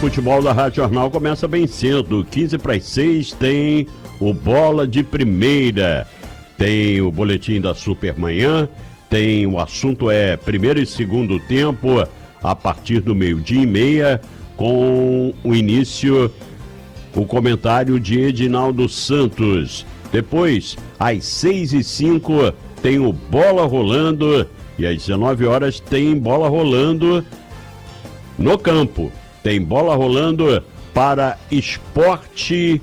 futebol da Rádio Jornal começa bem cedo. 15 para as 6 tem o Bola de Primeira. Tem o boletim da Supermanhã. Tem o assunto primeiro e segundo tempo a partir do 12:30 com o início, o comentário de Edinaldo Santos. Depois, às 6h05 tem o Bola Rolando e às 19 horas tem Bola Rolando no campo. Tem Bola Rolando para Esporte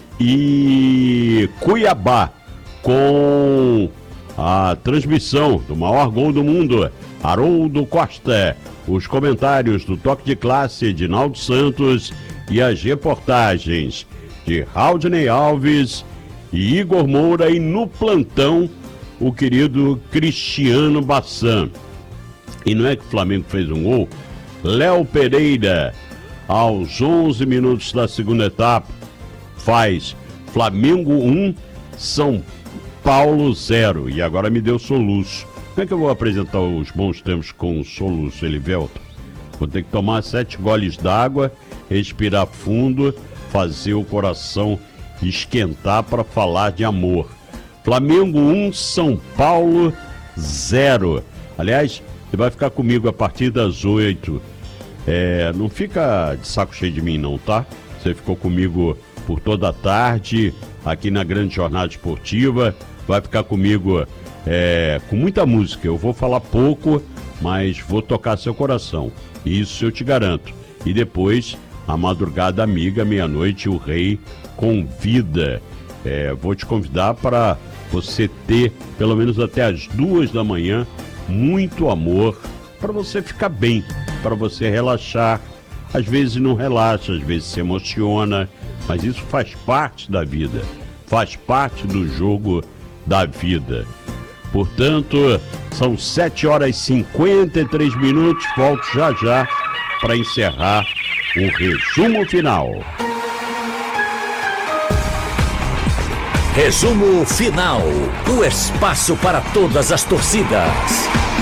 e Cuiabá, com a transmissão do maior gol do mundo, Haroldo Costa, os comentários do Toque de Classe, Edinaldo Santos, e as reportagens de Raudney Alves e Igor Moura, e no plantão o querido Cristiano Bassan. E não é que o Flamengo fez um gol? Léo Pereira, aos 11 minutos da segunda etapa, faz Flamengo 1, São Paulo 0. E agora me deu soluço. Como é que eu vou apresentar os bons tempos com soluço, Elivelton? Vou ter que tomar 7 goles d'água, respirar fundo, fazer o coração esquentar para falar de amor. Flamengo 1, São Paulo 0. Aliás, você vai ficar comigo a partir das 8. Não fica de saco cheio de mim não, tá? Você ficou comigo por toda a tarde, aqui na Grande Jornada Esportiva. Vai ficar comigo com muita música. Eu vou falar pouco, mas vou tocar seu coração. Isso eu te garanto. E depois, a madrugada amiga, meia-noite, o Rei convida. Vou te convidar para você ter, pelo menos até as 2 da manhã, muito amor, para você ficar bem, para você relaxar. Às vezes não relaxa, às vezes se emociona, mas isso faz parte da vida, faz parte do jogo da vida. Portanto, são 7h53. Volto já para encerrar o resumo final. Resumo final. O espaço para todas as torcidas.